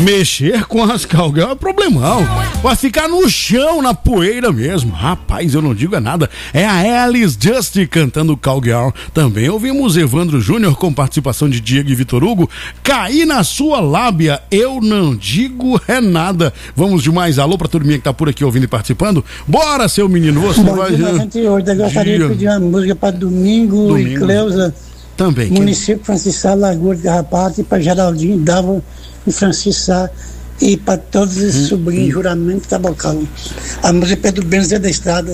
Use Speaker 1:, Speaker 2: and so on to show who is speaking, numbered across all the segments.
Speaker 1: Mexer com as Cowgirl é problemão. Vai ficar no chão, na poeira mesmo. Rapaz, eu não digo nada. É a Alice Just cantando Cowgirl. Também ouvimos Evandro Júnior com participação de Diego e Vitor Hugo. Caí na sua lábia, eu não digo nada. Vamos de mais alô pra turminha que tá por aqui ouvindo e participando. Bora, seu menino. Você
Speaker 2: Bom
Speaker 1: vai...
Speaker 2: dia, eu gostaria de pedir uma música para Domingo e Cleusa.
Speaker 1: Também.
Speaker 2: Município Francisco Lagoa de Garrapata, e para Geraldinho, Dava e Francisco, e para todos os sobrinhos de Juramento Tabocal. A música é Pedro Benzer da Estrada.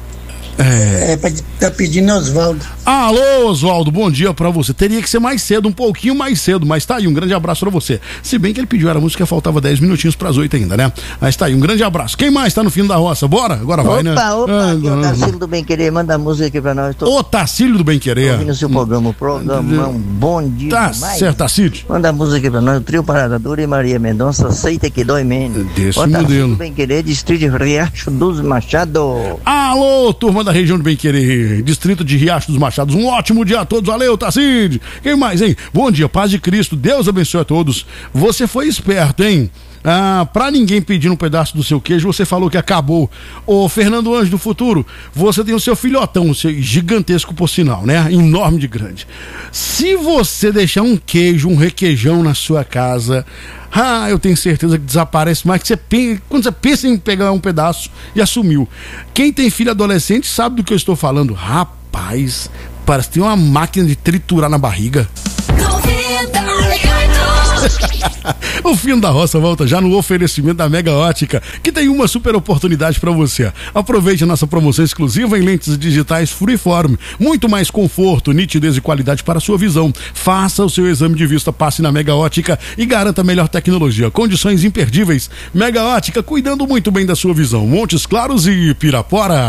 Speaker 2: Tá pedindo Oswaldo.
Speaker 1: Alô, Oswaldo, bom dia pra você. Teria que ser mais cedo, um pouquinho mais cedo, mas tá aí, um grande abraço pra você. Se bem que ele pediu a música, faltava 10 minutinhos pras 8 ainda, né? Mas tá aí, um grande abraço. Quem mais tá no fim da roça? Bora? Agora vai, né?
Speaker 3: Opa, aqui é o Tacílio do Bem Querer, manda a música aqui pra nós.
Speaker 1: Ô, Tacílio do Bem Querer.
Speaker 3: Ouvindo o seu programa, um bom dia.
Speaker 1: Tá
Speaker 3: demais.
Speaker 1: certo, Tacílio.
Speaker 3: Manda a música aqui pra nós, o Trio Parada Dura e Maria Mendonça, Aceita que Dói Menos.
Speaker 1: Desse
Speaker 3: Tacílio
Speaker 1: modelo.
Speaker 3: do Bem Querer, Distrito de Riacho dos Machados.
Speaker 1: Alô, turma da região do Bem Querer, distrito de Riacho dos Machados, um ótimo dia a todos, valeu, Tacílio. Quem mais, hein? Bom dia, paz de Cristo, Deus abençoe a todos. Você foi esperto, hein? Pra ninguém pedir um pedaço do seu queijo, você falou que acabou. Ô, Fernando Anjo do Futuro, você tem o seu filhotão, gigantesco por sinal, né? Enorme de grande. Se você deixar um queijo, um requeijão na sua casa, eu tenho certeza que desaparece mais que quando você pensa em pegar um pedaço, já sumiu. Quem tem filho adolescente sabe do que eu estou falando. Rapaz, parece que tem uma máquina de triturar na barriga. O Fim da Roça volta já no oferecimento da Mega Ótica, que tem uma super oportunidade para você. Aproveite a nossa promoção exclusiva em lentes digitais Freeform. Muito mais conforto, nitidez e qualidade para a sua visão. Faça o seu exame de vista, passe na Mega Ótica e garanta a melhor tecnologia. Condições imperdíveis. Mega Ótica, cuidando muito bem da sua visão. Montes Claros e Pirapora.